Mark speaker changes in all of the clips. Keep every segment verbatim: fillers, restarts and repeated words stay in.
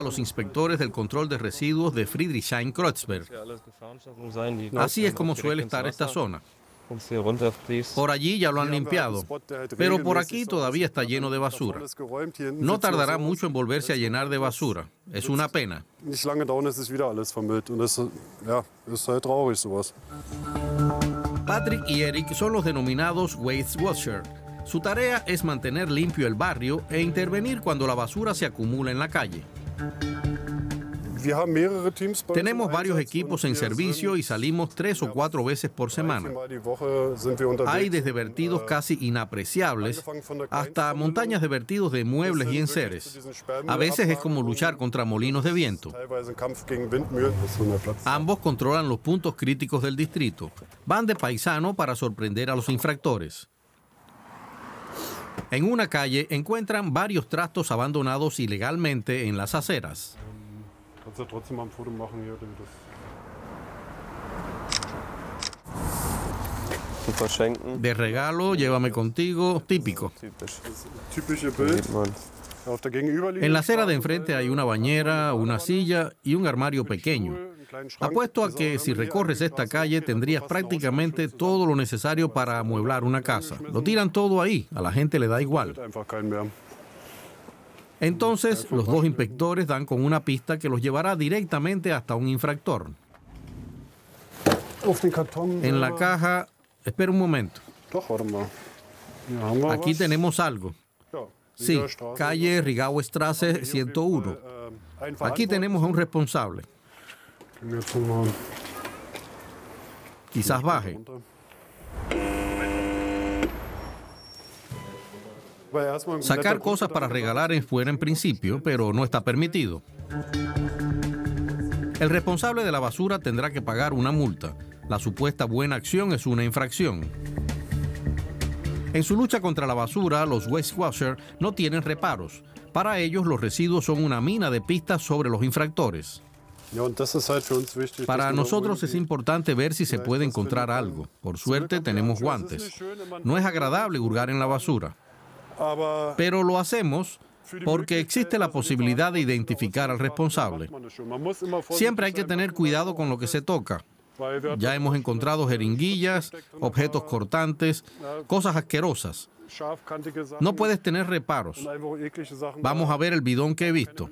Speaker 1: a los inspectores del control de residuos de Friedrichshain-Kreuzberg. Así es como suele estar esta zona. Por allí ya lo han limpiado, pero por aquí todavía está lleno de basura. No tardará mucho en volverse a llenar de basura. Es una pena. Patrick y Eric son los denominados Waste Watcher. Su tarea es mantener limpio el barrio e intervenir cuando la basura se acumula en la calle. Tenemos varios equipos en servicio y salimos tres o cuatro veces por semana. Hay desde vertidos casi inapreciables hasta montañas de vertidos de muebles y enseres. A veces es como luchar contra molinos de viento. Ambos controlan los puntos críticos del distrito. Van de paisano para sorprender a los infractores. En una calle encuentran varios trastos abandonados ilegalmente en las aceras. De regalo, llévame contigo, típico. En la acera de enfrente hay una bañera, una silla y un armario pequeño. Apuesto a que si recorres esta calle tendrías prácticamente todo lo necesario para amueblar una casa. Lo tiran todo ahí, a la gente le da igual. Entonces, los dos inspectores dan con una pista que los llevará directamente hasta un infractor. En la caja... Espera un momento. Aquí tenemos algo. Sí, calle Rigauer Straße ciento uno. Aquí tenemos a un responsable. Quizás baje. Sacar cosas para regalar es fuera en principio, pero no está permitido. El responsable de la basura tendrá que pagar una multa. La supuesta buena acción es una infracción. En su lucha contra la basura, los Waste Watcher no tienen reparos. Para ellos, los residuos son una mina de pistas sobre los infractores. Para nosotros es importante ver si se puede encontrar algo. Por suerte, tenemos guantes. No es agradable hurgar en la basura. Pero lo hacemos porque existe la posibilidad de identificar al responsable. Siempre hay que tener cuidado con lo que se toca. Ya hemos encontrado jeringuillas, objetos cortantes, cosas asquerosas. No puedes tener reparos. Vamos a ver el bidón que he visto.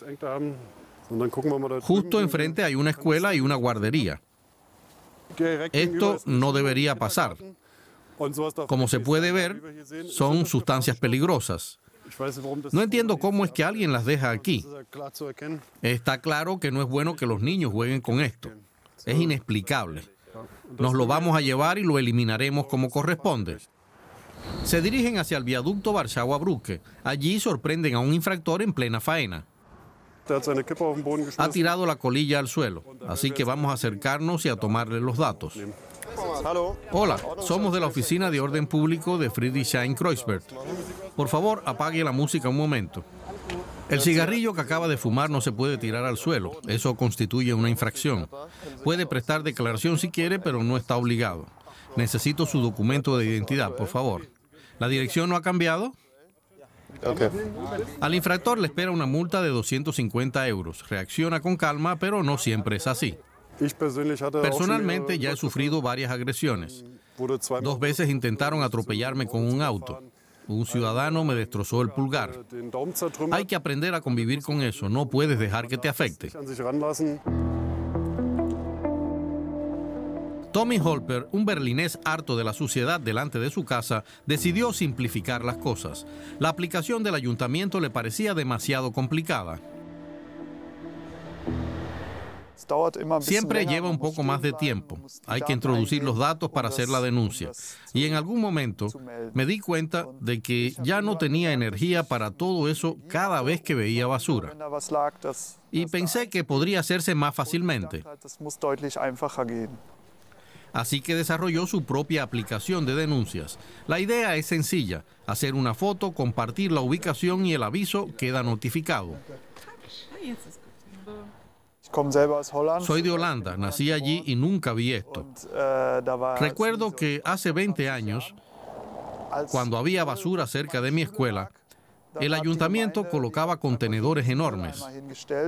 Speaker 1: Justo enfrente hay una escuela y una guardería. Esto no debería pasar. Como se puede ver, son sustancias peligrosas. No entiendo cómo es que alguien las deja aquí. Está claro que no es bueno que los niños jueguen con esto. Es inexplicable. Nos lo vamos a llevar y lo eliminaremos como corresponde. Se dirigen hacia el viaducto Warschauer-Brücke. Allí sorprenden a un infractor en plena faena. Ha tirado la colilla al suelo, así que vamos a acercarnos y a tomarle los datos. Hola, somos de la Oficina de Orden Público de Friedrichshain-Kreuzberg. Por favor, apague la música un momento. El cigarrillo que acaba de fumar no se puede tirar al suelo. Eso constituye una infracción. Puede prestar declaración si quiere, pero no está obligado. Necesito su documento de identidad, por favor. ¿La dirección no ha cambiado? Okay. Al infractor le espera una multa de doscientos cincuenta euros. Reacciona con calma, pero no siempre es así. Personalmente ya he sufrido varias agresiones. Dos veces intentaron atropellarme con un auto. Un ciudadano me destrozó el pulgar. Hay que aprender a convivir con eso. No puedes dejar que te afecte. Tommy Holper, un berlinés harto de la suciedad delante de su casa, decidió simplificar las cosas. La aplicación del ayuntamiento le parecía demasiado complicada. Siempre lleva un poco más de tiempo. Hay que introducir los datos para hacer la denuncia. Y en algún momento me di cuenta de que ya no tenía energía para todo eso cada vez que veía basura. Y pensé que podría hacerse más fácilmente. Así que desarrolló su propia aplicación de denuncias. La idea es sencilla: hacer una foto, compartir la ubicación y el aviso queda notificado. Soy de Holanda, nací allí y nunca vi esto. Recuerdo que hace veinte años, cuando había basura cerca de mi escuela, El ayuntamiento colocaba contenedores enormes.